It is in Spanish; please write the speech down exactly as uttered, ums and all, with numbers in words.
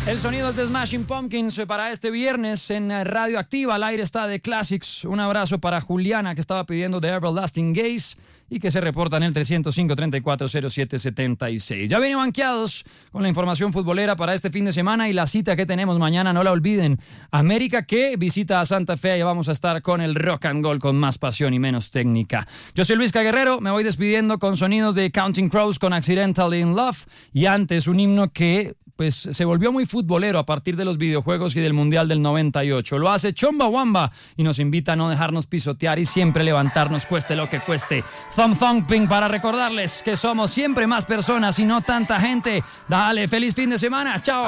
El sonido es de Smashing Pumpkins para este viernes en Radioactiva. Al aire está The Classics. Un abrazo para Juliana, que estaba pidiendo The Everlasting Gaze y que se reporta en el trescientos cinco, treinta y cuatro, cero siete, setenta y seis. Ya vienen banqueados con la información futbolera para este fin de semana y la cita que tenemos mañana, no la olviden. América que visita a Santa Fe y vamos a estar con el rock and roll con más pasión y menos técnica. Yo soy Luis Caguerrero, me voy despidiendo con sonidos de Counting Crows con Accidentally in Love y antes un himno que pues se volvió muy futbolero a partir de los videojuegos y del Mundial del noventa y ocho. Lo hace Chumbawamba y nos invita a no dejarnos pisotear y siempre levantarnos cueste lo que cueste. Thumb Thumping para recordarles que somos siempre más personas y no tanta gente. Dale, feliz fin de semana, chao.